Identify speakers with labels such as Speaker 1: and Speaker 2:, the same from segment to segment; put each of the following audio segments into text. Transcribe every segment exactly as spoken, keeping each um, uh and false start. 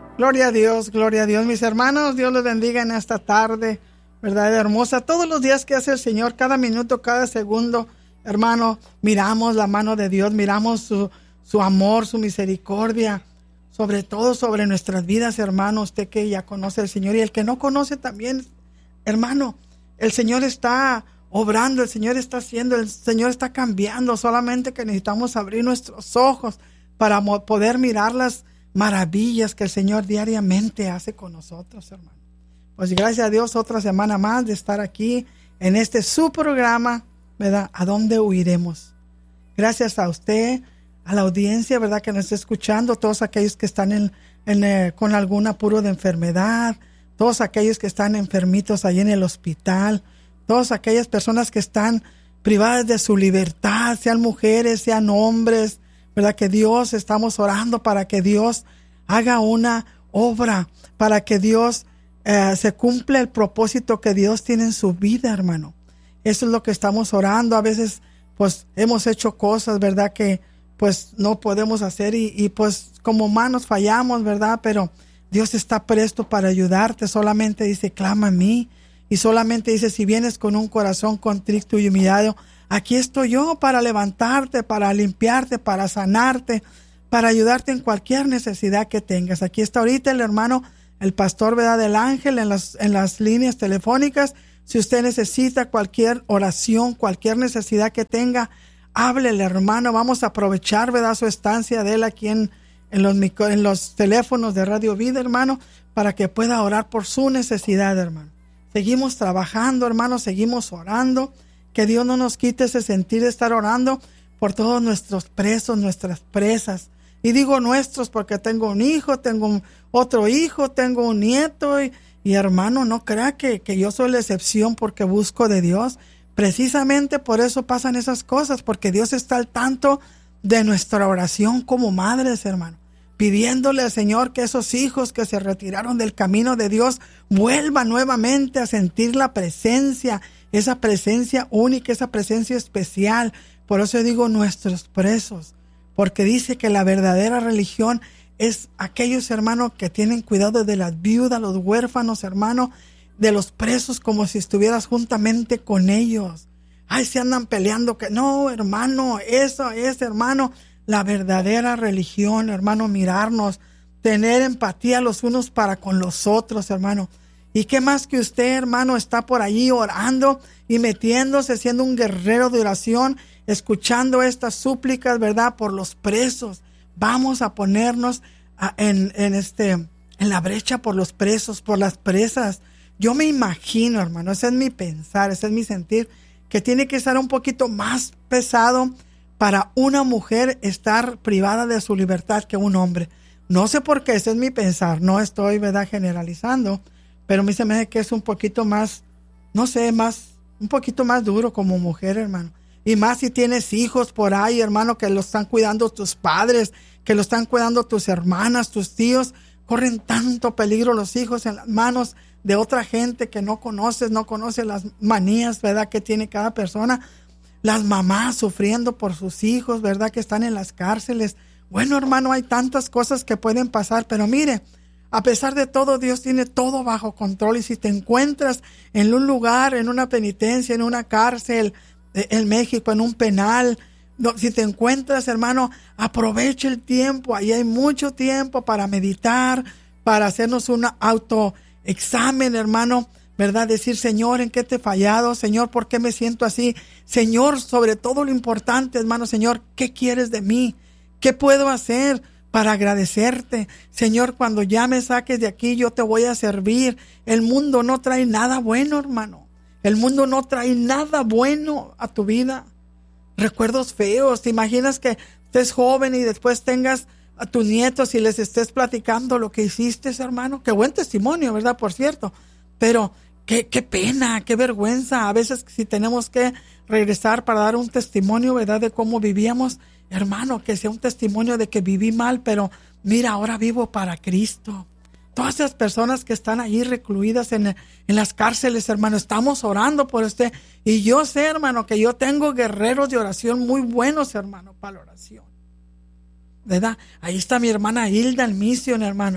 Speaker 1: Gloria a Dios, gloria a Dios, mis hermanos. Dios los bendiga en esta tarde, verdad hermosa. Todos los días que hace el Señor, cada minuto, cada segundo, hermano, miramos la mano de Dios, miramos su, su amor, su misericordia, sobre todo sobre nuestras vidas, hermano. Usted que ya conoce al Señor y el que no conoce también, hermano, el Señor está obrando, el Señor está haciendo, el Señor está cambiando. Solamente que necesitamos abrir nuestros ojos para poder mirar las maravillas que el Señor diariamente hace con nosotros, hermano. Pues gracias a Dios, otra semana más de estar aquí en este su programa, ¿verdad? ¿A dónde huiremos? Gracias a usted, a la audiencia, ¿verdad? Que nos está escuchando, todos aquellos que están en, en, eh, con algún apuro de enfermedad, todos aquellos que están enfermitos ahí en el hospital, todas aquellas personas que están privadas de su libertad, sean mujeres, sean hombres, ¿verdad? Que Dios, estamos orando para que Dios haga una obra, para que Dios eh, se cumpla el propósito que Dios tiene en su vida, hermano. Eso es lo que estamos orando. A veces, pues, hemos hecho cosas, ¿verdad? Que, pues, no podemos hacer y, y pues, como humanos fallamos, ¿verdad? Pero Dios está presto para ayudarte. Solamente dice, clama a mí. Y solamente dice, si vienes con un corazón contrito y humillado, aquí estoy yo para levantarte, para limpiarte, para sanarte, para ayudarte en cualquier necesidad que tengas. Aquí está ahorita el hermano, el pastor, ¿verdad? Del Ángel en las, en las líneas telefónicas. Si usted necesita cualquier oración, cualquier necesidad que tenga, háblele, hermano. Vamos a aprovechar, ¿verdad? Su estancia de él aquí en, en, los, en los teléfonos de Radio Vida, hermano, para que pueda orar por su necesidad, hermano. Seguimos trabajando, hermano, seguimos orando. Que Dios no nos quite ese sentir de estar orando por todos nuestros presos, nuestras presas. Y digo nuestros porque tengo un hijo, tengo un, otro hijo, tengo un nieto. Y, y hermano, no crea que, que yo soy la excepción porque busco de Dios. Precisamente por eso pasan esas cosas, porque Dios está al tanto de nuestra oración como madres, hermano. Pidiéndole al Señor que esos hijos que se retiraron del camino de Dios vuelvan nuevamente a sentir la presencia, esa presencia única, esa presencia especial. Por eso digo nuestros presos, porque dice que la verdadera religión es aquellos hermanos que tienen cuidado de las viudas, los huérfanos, hermanos, de los presos, como si estuvieras juntamente con ellos. Ay, se andan peleando que no, hermano, eso es, hermano, la verdadera religión, hermano, mirarnos, tener empatía los unos para con los otros, hermano. Y qué más que usted, hermano, está por allí orando y metiéndose, siendo un guerrero de oración, escuchando estas súplicas, ¿verdad? Por los presos. Vamos a ponernos a, en, en, este, en la brecha por los presos, por las presas. Yo me imagino, hermano, ese es mi pensar, ese es mi sentir, que tiene que estar un poquito más pesado para una mujer estar privada de su libertad que un hombre. No sé por qué, ese es mi pensar, no estoy, ¿verdad?, generalizando, pero a mí se me hace que es un poquito más, no sé, más, un poquito más duro como mujer, hermano. Y más si tienes hijos por ahí, hermano, que lo están cuidando tus padres, que lo están cuidando tus hermanas, tus tíos. Corren tanto peligro los hijos en las manos de otra gente que no conoces, no conoces las manías, ¿verdad?, que tiene cada persona. Las mamás sufriendo por sus hijos, ¿verdad?, que están en las cárceles. Bueno, hermano, hay tantas cosas que pueden pasar, pero mire, a pesar de todo, Dios tiene todo bajo control. Y si te encuentras en un lugar, en una penitencia, en una cárcel, en México, en un penal, no, si te encuentras, hermano, aprovecha el tiempo. Ahí hay mucho tiempo para meditar, para hacernos un autoexamen, hermano, ¿verdad? Decir, Señor, ¿en qué te he fallado? Señor, ¿por qué me siento así? Señor, sobre todo lo importante, hermano, Señor, ¿qué quieres de mí? ¿Qué puedo hacer para agradecerte? Señor, cuando ya me saques de aquí, yo te voy a servir. El mundo no trae nada bueno, hermano. El mundo no trae nada bueno a tu vida. Recuerdos feos. ¿Te imaginas que estés joven y después tengas a tus nietos y les estés platicando lo que hiciste, hermano? Qué buen testimonio, ¿verdad? Por cierto. Pero qué, qué pena, qué vergüenza. A veces si tenemos que regresar para dar un testimonio, ¿verdad?, de cómo vivíamos, hermano, que sea un testimonio de que viví mal, pero mira, ahora vivo para Cristo. Todas esas personas que están ahí recluidas en, en las cárceles, hermano, estamos orando por usted. Y yo sé, hermano, que yo tengo guerreros de oración muy buenos, hermano, para la oración, ¿verdad? Ahí está mi hermana Hilda, el Mission, hermano.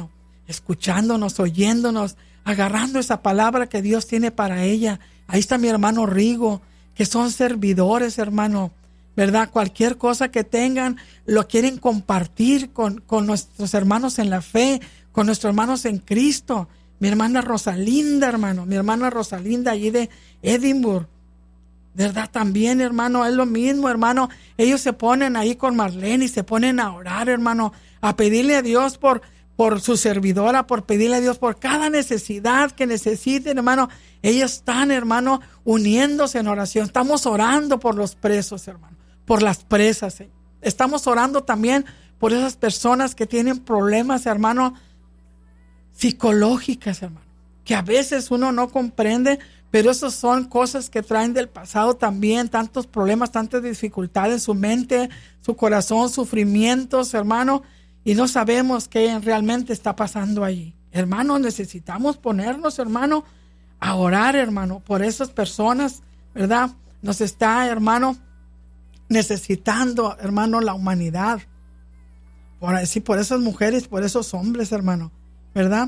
Speaker 1: escuchándonos, oyéndonos, agarrando esa palabra que Dios tiene para ella. Ahí está mi hermano Rigo, que son servidores, hermano, ¿verdad? Cualquier cosa que tengan, lo quieren compartir con, con nuestros hermanos en la fe, con nuestros hermanos en Cristo. Mi hermana Rosalinda, hermano, mi hermana Rosalinda allí de Edimburgo, ¿verdad? También, hermano, es lo mismo, hermano. Ellos se ponen ahí con Marlene y se ponen a orar, hermano, a pedirle a Dios por, por su servidora, por pedirle a Dios por cada necesidad que necesiten, hermano. Ellos están, hermano, uniéndose en oración. Estamos orando por los presos, hermano, por las presas. ¿eh? Estamos orando también por esas personas que tienen problemas, hermano, psicológicas, hermano, que a veces uno no comprende, pero esas son cosas que traen del pasado también, tantos problemas, tantas dificultades en su mente, su corazón, sufrimientos, hermano, y no sabemos qué realmente está pasando allí. Hermano, necesitamos ponernos, hermano, a orar, hermano, por esas personas, ¿verdad? Nos está, hermano, necesitando, hermano, la humanidad. Por así, por esas mujeres, por esos hombres, hermano, ¿verdad?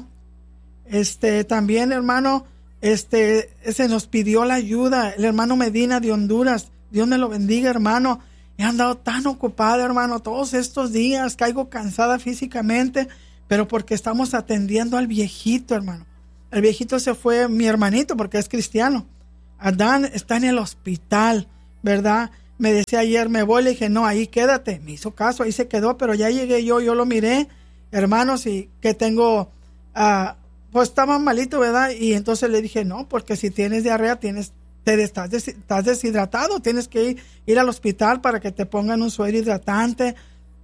Speaker 1: Este, también, hermano, este, se nos pidió la ayuda, el hermano Medina de Honduras. Dios me lo bendiga, hermano. He andado tan ocupada, hermano, todos estos días, caigo cansada físicamente, pero porque estamos atendiendo al viejito, hermano. El viejito se fue, mi hermanito, porque es cristiano. Adán está en el hospital, ¿verdad? Me decía ayer, me voy, le dije, no, ahí quédate. Me hizo caso, ahí se quedó, pero ya llegué yo, yo lo miré, hermanos, y que tengo, uh, pues estaba malito, ¿verdad? Y entonces le dije, no, porque si tienes diarrea, tienes, te estás, des, estás deshidratado, tienes que ir, ir al hospital para que te pongan un suero hidratante.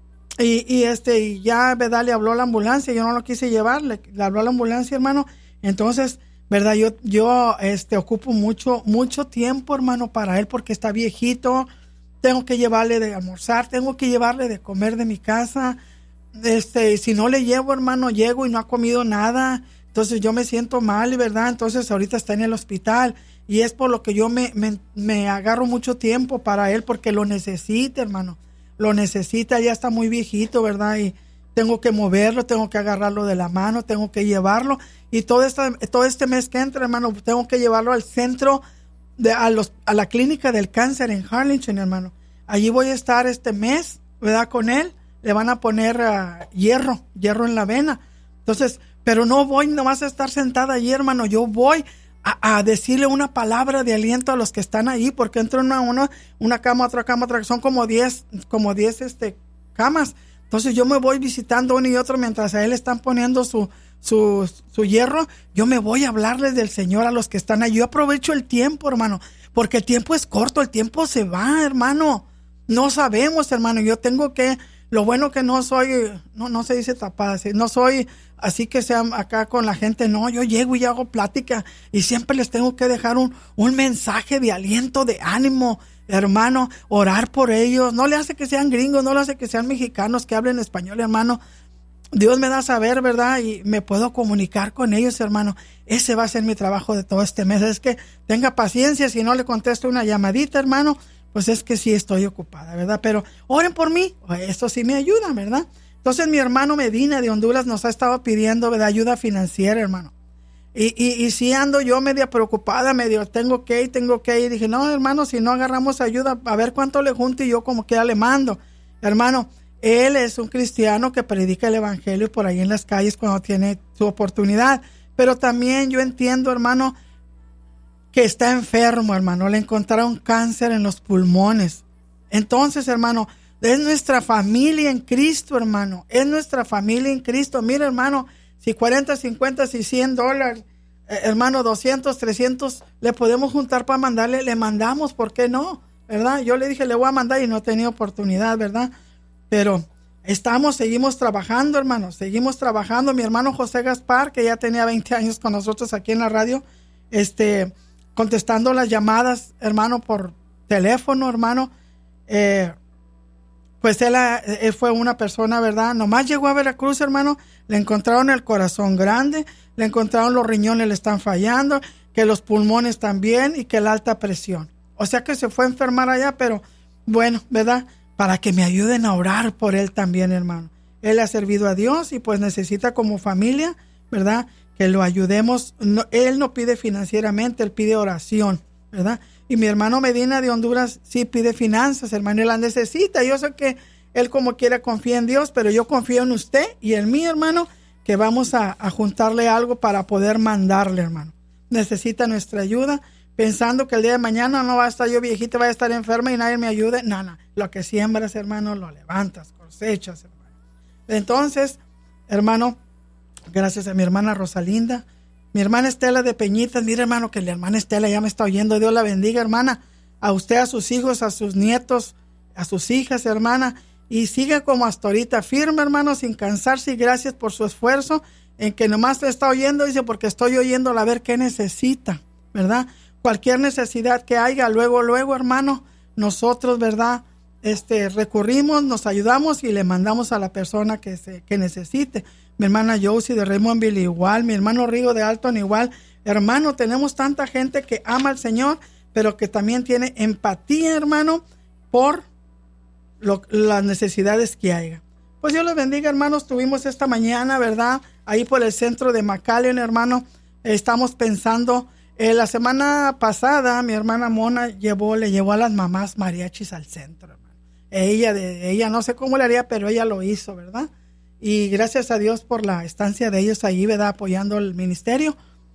Speaker 1: Y, y este, y ya, ¿verdad? Le habló a la ambulancia, yo no lo quise llevar, le, le habló a la ambulancia, hermano. Entonces, ¿verdad? Yo, yo, este, ocupo mucho, mucho tiempo, hermano, para él, porque está viejito. Tengo que llevarle de almorzar, tengo que llevarle de comer de mi casa. Este, si no le llevo, hermano, llego y no ha comido nada. Entonces yo me siento mal, ¿verdad? Entonces ahorita está en el hospital. Y es por lo que yo me, me, me agarro mucho tiempo para él, porque lo necesita, hermano. Lo necesita, ya está muy viejito, ¿verdad? Y tengo que moverlo, tengo que agarrarlo de la mano, tengo que llevarlo. Y todo, esta, todo este mes que entra, hermano, tengo que llevarlo al centro, de, a, los, a la clínica del cáncer en Harlingen, hermano. Allí voy a estar este mes, ¿verdad? Con él. Le van a poner uh, hierro, hierro en la vena. Entonces, pero no voy nomás a estar sentada allí, hermano. Yo voy a, a decirle una palabra de aliento a los que están ahí, porque entro en una, una, una cama, otra cama, otra. Son como diez, como diez este, camas. Entonces yo me voy visitando uno y otro mientras a él están poniendo su, su, su hierro. Yo me voy a hablarles del Señor a los que están ahí. Yo aprovecho el tiempo, hermano, porque el tiempo es corto, el tiempo se va, hermano. No sabemos, hermano. Yo tengo que, lo bueno que no soy, no, no se dice tapada, no soy así que sea acá con la gente. No, yo llego y hago plática y siempre les tengo que dejar un, un mensaje de aliento, de ánimo, hermano, orar por ellos. No le hace que sean gringos, no le hace que sean mexicanos, que hablen español, hermano. Dios me da a saber, ¿verdad? Y me puedo comunicar con ellos, hermano. Ese va a ser mi trabajo de todo este mes. Es que tenga paciencia, si no le contesto una llamadita, hermano, pues es que sí estoy ocupada, ¿verdad? Pero oren por mí, esto sí me ayuda, ¿verdad? Entonces mi hermano Medina de Honduras nos ha estado pidiendo, ¿verdad?, ayuda financiera, hermano. Y, y, y sí ando yo media preocupada, medio tengo que ir, tengo que ir. Dije, no, hermano, si no agarramos ayuda, a ver cuánto le junto y yo como que ya le mando. Hermano, él es un cristiano que predica el evangelio por ahí en las calles cuando tiene su oportunidad. Pero también yo entiendo, hermano, que está enfermo, hermano. Le encontraron cáncer en los pulmones. Entonces, hermano, es nuestra familia en Cristo, hermano. Es nuestra familia en Cristo. Mira, hermano, si cuarenta, cincuenta, si cien dólares, eh, hermano, doscientos, trescientos, le podemos juntar para mandarle, le mandamos, ¿por qué no? ¿Verdad? Yo le dije, le voy a mandar y no he tenido oportunidad, ¿verdad? Pero estamos, seguimos trabajando, hermano, seguimos trabajando. Mi hermano José Gaspar, que ya tenía veinte años con nosotros aquí en la radio, este, contestando las llamadas, hermano, por teléfono, hermano, eh, pues él, él fue una persona, ¿verdad? Nomás llegó a Veracruz, hermano, le encontraron el corazón grande, le encontraron los riñones le están fallando, que los pulmones también y que la alta presión. O sea que se fue a enfermar allá, pero bueno, ¿verdad? Para que me ayuden a orar por él también, hermano. Él ha servido a Dios y pues necesita como familia, ¿verdad?, que lo ayudemos. No, él no pide financieramente, él pide oración, ¿verdad? Y mi hermano Medina de Honduras sí pide finanzas, hermano, él las necesita. Yo sé que él como quiera confía en Dios, pero yo confío en usted y en mí, hermano, que vamos a, a juntarle algo para poder mandarle, hermano. Necesita nuestra ayuda, pensando que el día de mañana no va a estar yo viejita, va a estar enferma y nadie me ayude. No, no, lo que siembras, hermano, lo levantas, cosechas, hermano. Entonces, hermano, gracias a mi hermana Rosalinda, mi hermana Estela de Peñitas, mire, hermano, que la hermana Estela ya me está oyendo. Dios la bendiga, hermana, a usted, a sus hijos, a sus nietos, a sus hijas, hermana, y siga como hasta ahorita, firme, hermano, sin cansarse, y gracias por su esfuerzo, en que nomás te está oyendo, dice, porque estoy oyéndola a ver qué necesita, ¿verdad? Cualquier necesidad que haya, luego, luego, hermano, nosotros, ¿verdad?, este, recurrimos, nos ayudamos y le mandamos a la persona que, se, que necesite. Mi hermana Josie de Raymondville igual, mi hermano Rigo de Alton igual. Hermano, tenemos tanta gente que ama al Señor, pero que también tiene empatía, hermano, por lo, las necesidades que haya. Pues Dios los bendiga, hermanos. Tuvimos esta mañana, ¿verdad?, ahí por el centro de McAllen, hermano. Eh, estamos pensando, eh, la semana pasada mi hermana Mona llevó, le llevó a las mamás mariachis al centro, hermano. Ella, de, ella no sé cómo le haría, pero ella lo hizo, ¿verdad? Y gracias a Dios por la estancia de ellos ahí, ¿verdad?, apoyando el ministerio.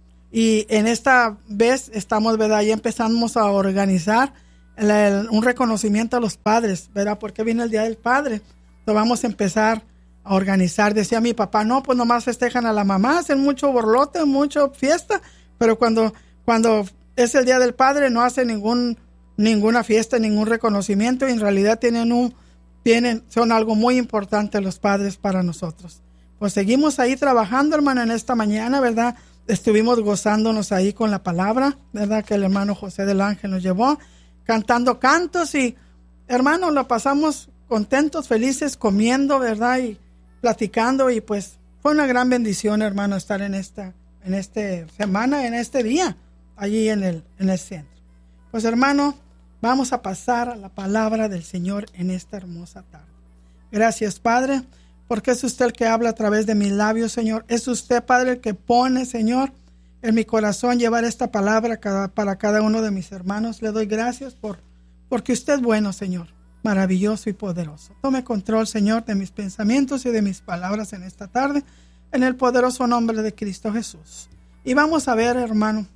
Speaker 1: Y en esta vez estamos, ¿verdad?, ya empezamos a organizar el, el, un reconocimiento a los padres, ¿verdad?, porque viene el Día del Padre. Lo vamos a empezar a organizar. Decía mi papá, no, pues nomás festejan a la mamá, hacen mucho borlote, mucho fiesta, pero cuando, cuando es el Día del Padre no hacen ningún, ninguna fiesta, ningún reconocimiento, y en realidad tienen un Tienen, son algo muy importante los padres para nosotros. Pues seguimos ahí trabajando, hermano, en esta mañana, ¿verdad? Estuvimos gozándonos ahí con la palabra, ¿verdad?, que el hermano José del Ángel nos llevó, cantando cantos y, hermano, lo pasamos contentos, felices, comiendo, ¿verdad?, y platicando, y pues fue una gran bendición, hermano, estar en esta, en esta semana, en este día, allí en el, en el centro. Pues, hermano, vamos a pasar a la palabra del Señor en esta hermosa tarde. Gracias, Padre, porque es usted el que habla a través de mis labios, Señor. Es usted, Padre, el que pone, Señor, en mi corazón llevar esta palabra cada, para cada uno de mis hermanos. Le doy gracias por, porque usted es bueno, Señor, maravilloso y poderoso. Tome control, Señor, de mis pensamientos y de mis palabras en esta tarde, en el poderoso nombre de Cristo Jesús. Y vamos a ver, hermano,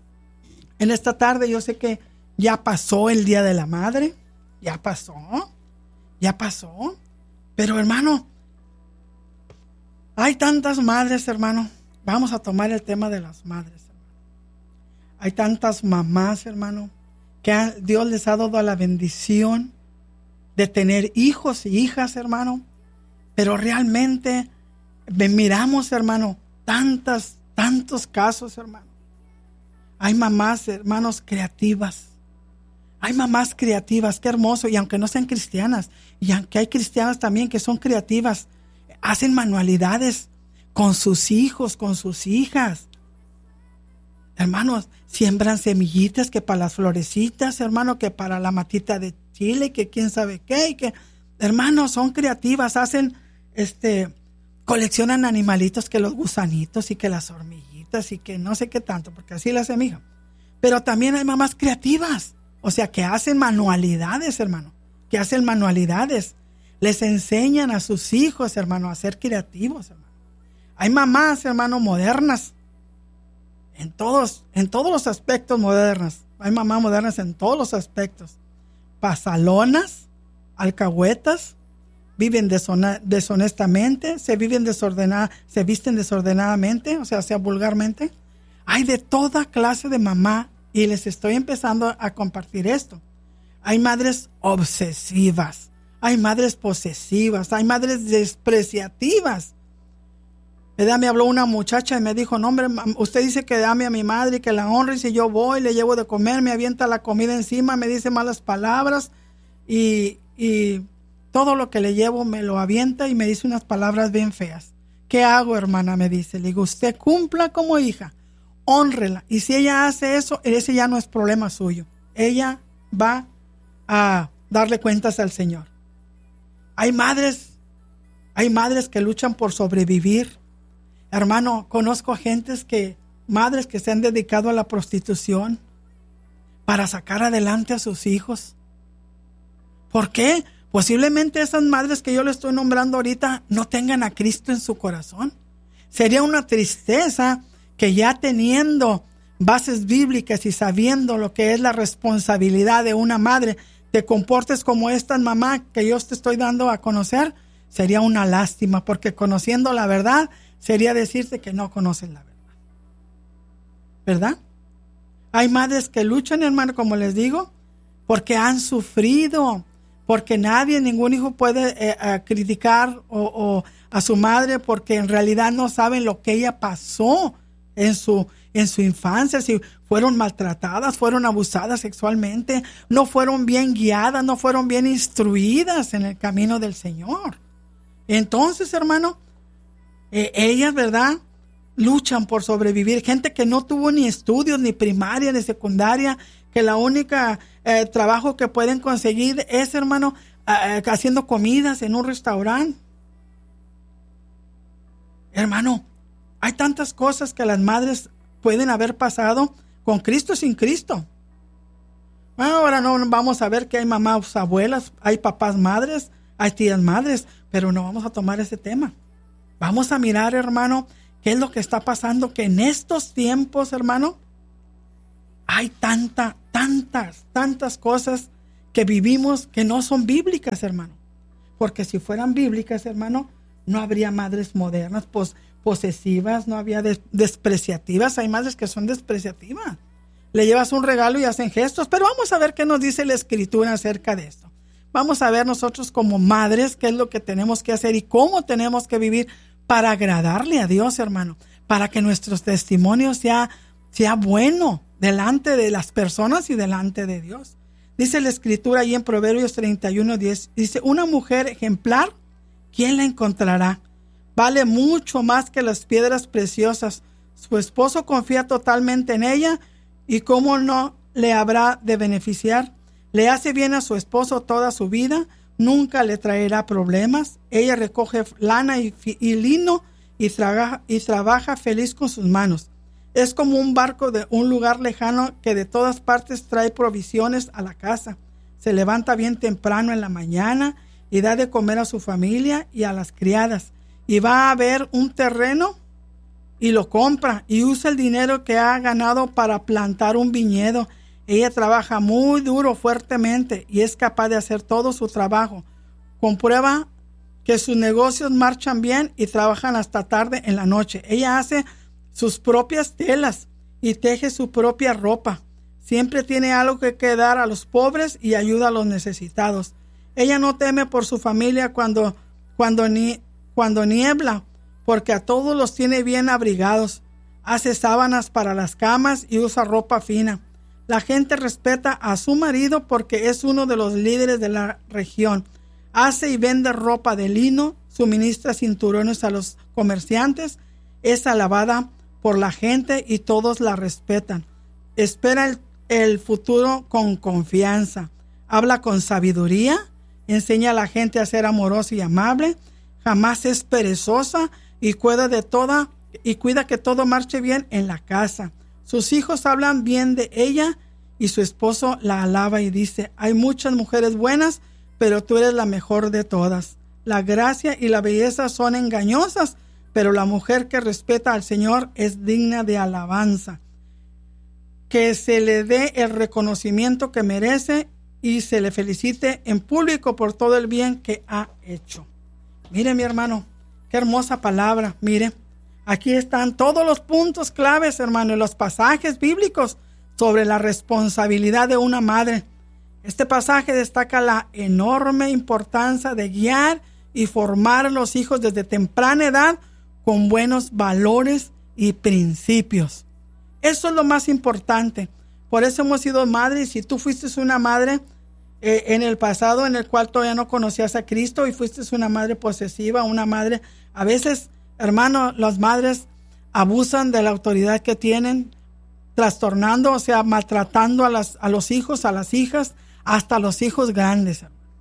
Speaker 1: en esta tarde yo sé que ya pasó el Día de la Madre, ya pasó, ya pasó, pero hermano, hay tantas madres, hermano, vamos a tomar el tema de las madres, hermano. Hay tantas mamás, hermano, que Dios les ha dado la bendición de tener hijos y hijas, hermano, pero realmente miramos, hermano, tantas, tantos casos, hermano. Hay mamás, hermanos, creativas. Hay mamás creativas, qué hermoso, y aunque no sean cristianas, y aunque hay cristianas también que son creativas, hacen manualidades con sus hijos, con sus hijas. Hermanos, siembran semillitas que para las florecitas, hermano, que para la matita de chile, que quién sabe qué, y que, hermanos, son creativas, hacen, este, coleccionan animalitos, que los gusanitos y que las hormiguitas y que no sé qué tanto, porque así las hace mi hija. Pero también hay mamás creativas. O sea, que hacen manualidades, hermano, que hacen manualidades. Les enseñan a sus hijos, hermano, a ser creativos, hermano. Hay mamás, hermano, modernas, en todos, en todos los aspectos modernas. Hay mamás modernas en todos los aspectos. Pasalonas, alcahuetas, viven desona, deshonestamente, se viven desordenada, se visten desordenadamente, o sea, sea vulgarmente. Hay de toda clase de mamá. Y les estoy empezando a compartir esto. Hay madres obsesivas, hay madres posesivas, hay madres despreciativas. ¿Verdad? Me habló una muchacha y me dijo, no, hombre, usted dice que ame a mi madre y que la honre, y si yo voy, le llevo de comer, me avienta la comida encima, me dice malas palabras y, y todo lo que le llevo me lo avienta y me dice unas palabras bien feas. ¿Qué hago, hermana? Me dice. Le digo, usted cumpla como hija. Hónrela, y si ella hace eso, ese ya no es problema suyo. Ella va a darle cuentas al Señor. Hay madres Hay madres que luchan por sobrevivir. Hermano, conozco gentes que, madres que se han dedicado a la prostitución para sacar adelante a sus hijos. ¿Por qué? Posiblemente esas madres que yo le estoy nombrando ahorita no tengan a Cristo en su corazón. Sería una tristeza que ya teniendo bases bíblicas y sabiendo lo que es la responsabilidad de una madre, te comportes como esta mamá que yo te estoy dando a conocer. Sería una lástima, porque conociendo la verdad sería decirte que no conoces la verdad. ¿Verdad? Hay madres que luchan, hermano, como les digo, porque han sufrido, porque nadie, ningún hijo puede eh, eh, criticar o, o a su madre, porque en realidad no saben lo que ella pasó en su, en su infancia, si fueron maltratadas, fueron abusadas sexualmente, no fueron bien guiadas, no fueron bien instruidas en el camino del Señor. Entonces, hermano, eh, ellas, ¿verdad?, luchan por sobrevivir. Gente que no tuvo ni estudios, ni primaria, ni secundaria, que la única eh, trabajo que pueden conseguir es, hermano, eh, haciendo comidas en un restaurante. Hermano, hay tantas cosas que las madres pueden haber pasado con Cristo, sin Cristo. Bueno, ahora no vamos a ver que hay mamás, abuelas, hay papás, madres, hay tías, madres, pero no vamos a tomar ese tema. Vamos a mirar, hermano, qué es lo que está pasando, que en estos tiempos, hermano, hay tanta, tantas, tantas cosas que vivimos que no son bíblicas, hermano. Porque si fueran bíblicas, hermano, no habría madres modernas, pues, posesivas, no había des- despreciativas. Hay madres que son despreciativas. Le llevas un regalo y hacen gestos, pero vamos a ver qué nos dice la Escritura acerca de esto. Vamos a ver nosotros como madres qué es lo que tenemos que hacer y cómo tenemos que vivir para agradarle a Dios, hermano, para que nuestro testimonio sea, sea bueno delante de las personas y delante de Dios. Dice la Escritura ahí en Proverbios treinta y uno, diez, dice, una mujer ejemplar, ¿quién la encontrará? Vale mucho más que las piedras preciosas. Su esposo confía totalmente en ella, y cómo no le habrá de beneficiar. Le hace bien a su esposo toda su vida, nunca le traerá problemas. Ella recoge lana y, y lino y trabaja, y trabaja feliz con sus manos. Es como un barco de un lugar lejano que de todas partes trae provisiones a la casa. Se levanta bien temprano en la mañana y da de comer a su familia y a las criadas. Y va a ver un terreno y lo compra y usa el dinero que ha ganado para plantar un viñedo. Ella trabaja muy duro, fuertemente, y es capaz de hacer todo su trabajo. Comprueba que sus negocios marchan bien y trabajan hasta tarde en la noche. Ella hace sus propias telas y teje su propia ropa. Siempre tiene algo que, que dar a los pobres y ayuda a los necesitados. Ella no teme por su familia cuando, cuando, ni, cuando niebla, porque a todos los tiene bien abrigados. Hace sábanas para las camas y usa ropa fina. La gente respeta a su marido porque es uno de los líderes de la región. Hace y vende ropa de lino, suministra cinturones a los comerciantes, es alabada por la gente y todos la respetan. Espera el, el futuro con confianza. Habla con sabiduría, enseña a la gente a ser amorosa y amable, jamás es perezosa y cuida de toda y cuida que todo marche bien en la casa. Sus hijos hablan bien de ella y su esposo la alaba y dice, hay muchas mujeres buenas, pero tú eres la mejor de todas. La gracia y la belleza son engañosas, pero la mujer que respeta al Señor es digna de alabanza. Que se le dé el reconocimiento que merece y se le felicite en público por todo el bien que ha hecho. Mire, mi hermano, qué hermosa palabra. Mire, aquí están todos los puntos claves, hermano, y los pasajes bíblicos sobre la responsabilidad de una madre. Este pasaje destaca la enorme importancia de guiar y formar a los hijos desde temprana edad con buenos valores y principios. Eso es lo más importante. Por eso hemos sido madres. Si tú fuiste una madre eh, en el pasado en el cual todavía no conocías a Cristo y fuiste una madre posesiva, una madre, a veces, hermano, las madres abusan de la autoridad que tienen, trastornando, o sea, maltratando a, las, a los hijos, a las hijas, hasta los hijos grandes.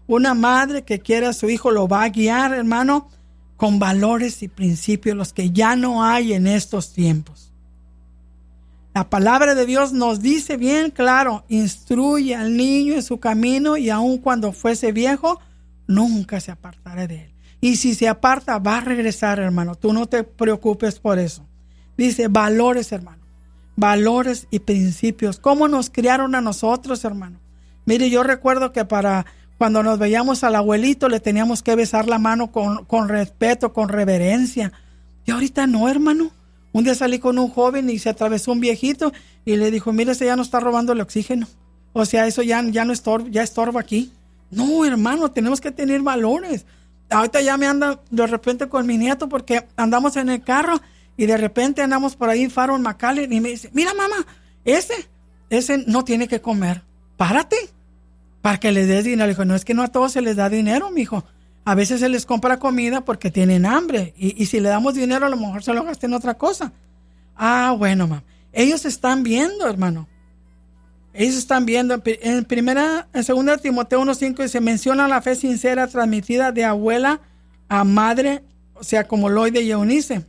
Speaker 1: Una madre que quiere a su hijo lo va a guiar, hermano, con valores y principios, los que ya no hay en estos tiempos. La palabra de Dios nos dice bien claro, instruye al niño en su camino y aun cuando fuese viejo, nunca se apartará de él. Y si se aparta, va a regresar, hermano. Tú no te preocupes por eso. Dice valores, hermano. Valores y principios. ¿Cómo nos criaron a nosotros, hermano? Mire, yo recuerdo que para cuando nos veíamos al abuelito le teníamos que besar la mano con, con respeto, con reverencia. Y ahorita no, hermano. Un día salí con un joven y se atravesó un viejito y le dijo, mire, ese ya no está robando el oxígeno. O sea, eso ya, ya no estorba, ya estorba aquí. No, hermano, tenemos que tener valores. Ahorita ya me anda de repente con mi nieto porque andamos en el carro y de repente andamos por ahí, Faro en McAllen, y me dice, mira mamá, ese, ese no tiene que comer. Párate para que le des dinero. Le dijo, no, es que no a todos se les da dinero, mijo. A veces se les compra comida porque tienen hambre. Y, y si le damos dinero, a lo mejor se lo gasten en otra cosa. Ah, bueno, mamá. Ellos están viendo, hermano. Ellos están viendo. En primera, en segunda Timoteo uno cinco se menciona la fe sincera transmitida de abuela a madre, o sea, como Loide y Eunice.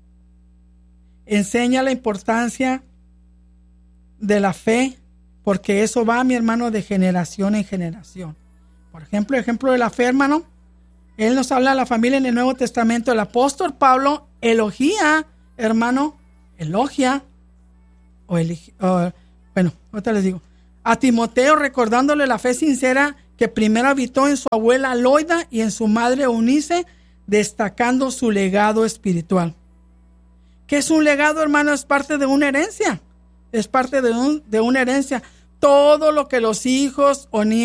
Speaker 1: Enseña la importancia de la fe, porque eso va, mi hermano, de generación en generación. Por ejemplo, ejemplo de la fe, hermano. Él nos habla de la familia en el Nuevo Testamento. El apóstol Pablo elogia, hermano, elogia, o elige, uh, bueno, ahorita les digo, a Timoteo recordándole la fe sincera que primero habitó en su abuela Loida y en su madre Eunice, destacando su legado espiritual. ¿Qué es un legado, hermano? Es parte de una herencia. Es parte de, un, de una herencia. Todo lo que los hijos o nietos